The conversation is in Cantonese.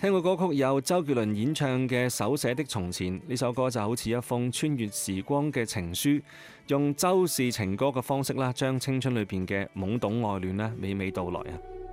聽過歌曲有周杰倫演唱嘅手寫的從前，呢首歌就好似一封穿越時光嘅情書，用周氏情歌嘅方式啦，將青春裏邊嘅懵懂愛戀啦娓娓道來啊！